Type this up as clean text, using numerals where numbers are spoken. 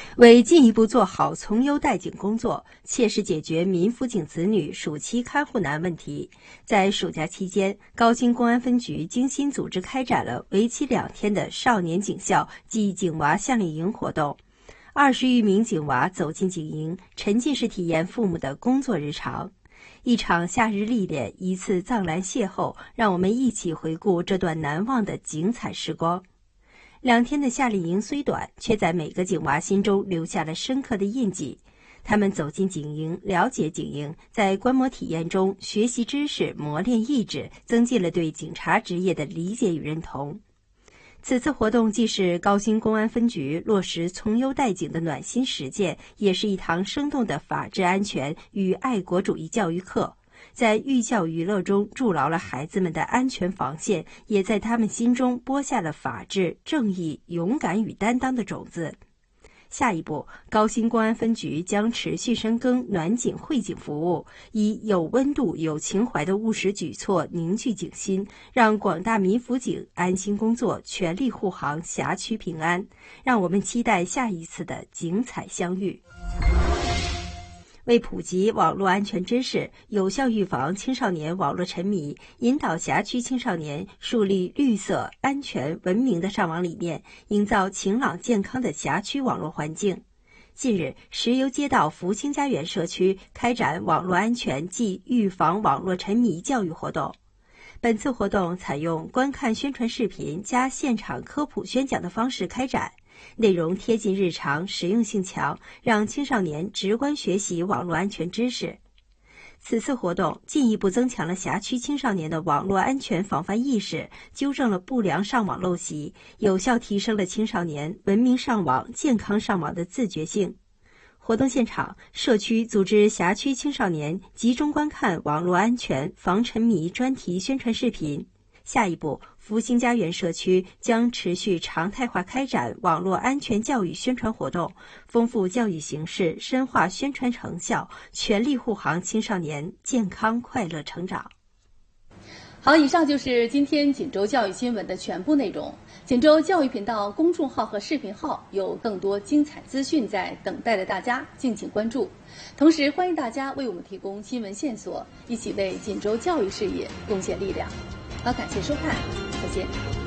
为进一步做好从优待警工作，切实解决民辅警子女暑期看护难问题，在暑假期间，高新公安分局精心组织开展了为期2天的少年警校暨警娃夏令营活动。20余名警娃走进警营，沉浸式体验父母的工作日常。一场夏日历练，一次藏蓝邂逅，让我们一起回顾这段难忘的精彩时光。2天的夏令营虽短，却在每个警娃心中留下了深刻的印记。他们走进警营，了解警营，在观摩体验中学习知识，磨练意志，增进了对警察职业的理解与认同。此次活动既是高新公安分局落实从优待警的暖心实践，也是一堂生动的法治安全与爱国主义教育课，在寓教于乐中筑牢了孩子们的安全防线，也在他们心中播下了法治、正义、勇敢与担当的种子。下一步，高新公安分局将持续深耕暖警惠警服务，以有温度、有情怀的务实举措凝聚警心，让广大民辅警安心工作，全力护航辖区平安。让我们期待下一次的精彩相遇。为普及网络安全知识，有效预防青少年网络沉迷，引导辖区青少年树立绿色、安全、文明的上网理念，营造晴朗健康的辖区网络环境。近日，石油街道福星家园社区开展网络安全暨预防网络沉迷教育活动。本次活动采用观看宣传视频加现场科普宣讲的方式开展，内容贴近日常，实用性强，让青少年直观学习网络安全知识。此次活动进一步增强了辖区青少年的网络安全防范意识，纠正了不良上网陋习，有效提升了青少年文明上网、健康上网的自觉性。活动现场，社区组织辖区青少年集中观看网络安全防沉迷专题宣传视频。下一步，福星家园社区将持续常态化开展网络安全教育宣传活动，丰富教育形式，深化宣传成效，全力护航青少年健康快乐成长。 好，以上就是今天锦州教育新闻的全部内容。锦州教育频道公众号和视频号有更多精彩资讯在等待着大家，敬请关注。同时，欢迎大家为我们提供新闻线索，一起为锦州教育事业贡献力量。好，感谢收看，再见。